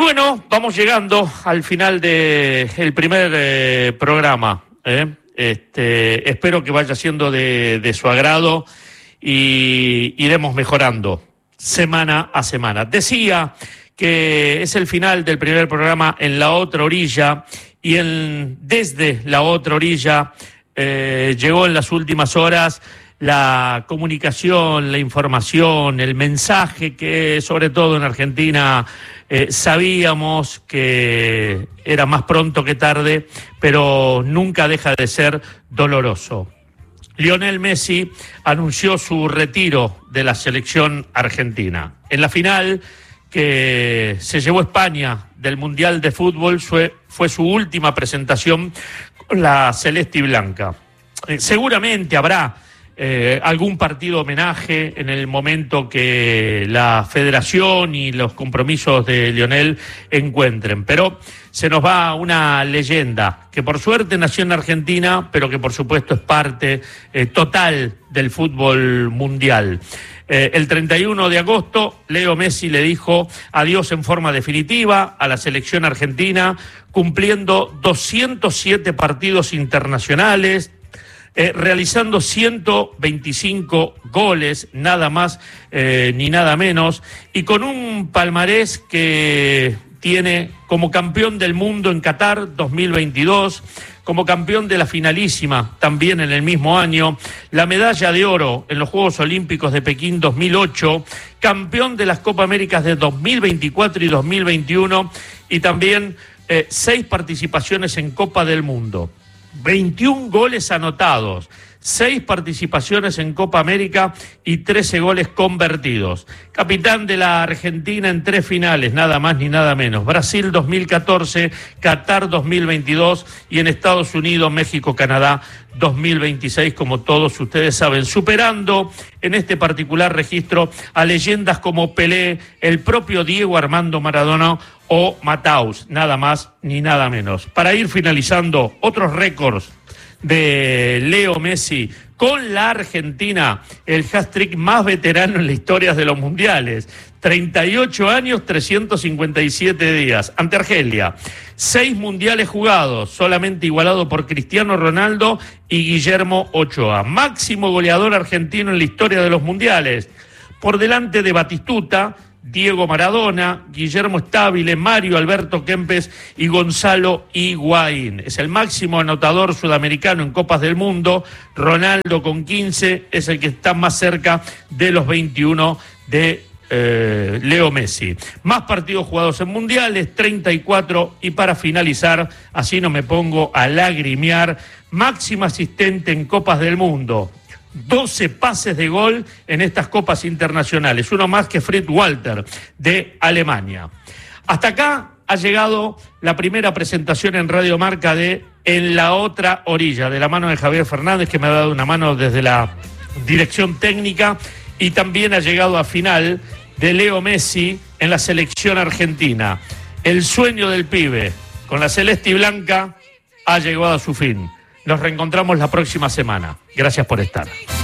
bueno, vamos llegando al final del primer programa. Espero que vaya siendo de su agrado y iremos mejorando semana a semana. Decía que es el final del primer programa en La Otra Orilla y desde La Otra Orilla llegó en las últimas horas la comunicación, la información, el mensaje que sobre todo en Argentina sabíamos que era más pronto que tarde, pero nunca deja de ser doloroso. Lionel Messi anunció su retiro de la selección argentina. En la final que se llevó España del Mundial de Fútbol fue su última presentación con la celeste y blanca. Seguramente habrá algún partido homenaje en el momento que la federación y los compromisos de Lionel encuentren, pero se nos va una leyenda que por suerte nació en Argentina, pero que por supuesto es parte total del fútbol mundial. El 31 de agosto, Leo Messi le dijo adiós en forma definitiva a la selección argentina, cumpliendo 207 partidos internacionales, realizando 125 goles, nada más ni nada menos, y con un palmarés que tiene como campeón del mundo en Qatar 2022, como campeón de la finalísima también en el mismo año, la medalla de oro en los Juegos Olímpicos de Pekín 2008, campeón de las Copa Américas de 2024 y 2021 y también 6 participaciones en Copa del Mundo. 21 goles anotados, 6 participaciones en Copa América y 13 goles convertidos. Capitán de la Argentina en 3 finales, nada más ni nada menos. Brasil 2014, Qatar 2022 y en Estados Unidos, México, Canadá 2026, como todos ustedes saben. Superando en este particular registro a leyendas como Pelé, el propio Diego Armando Maradona o Mataus, nada más ni nada menos. Para ir finalizando, otros récords de Leo Messi con la Argentina, el hat-trick más veterano en la historia de los mundiales. 38 años, 357 días. Ante Argelia, 6 mundiales jugados, solamente igualado por Cristiano Ronaldo y Guillermo Ochoa. Máximo goleador argentino en la historia de los mundiales. Por delante de Batistuta, Diego Maradona, Guillermo Stabile, Mario Alberto Kempes y Gonzalo Higuaín. Es el máximo anotador sudamericano en Copas del Mundo. Ronaldo con 15 es el que está más cerca de los 21 de Leo Messi. Más partidos jugados en mundiales, 34, y para finalizar, así no me pongo a lagrimear, máximo asistente en Copas del Mundo. 12 pases de gol en estas copas internacionales, uno más que Fred Walter de Alemania. Hasta acá ha llegado la primera presentación en Radio Marca de En la Otra Orilla, de la mano de Javier Fernández, que me ha dado una mano desde la dirección técnica, y también ha llegado a final de Leo Messi en la selección argentina. El sueño del pibe con la celeste y blanca ha llegado a su fin. Nos reencontramos la próxima semana. Gracias por estar.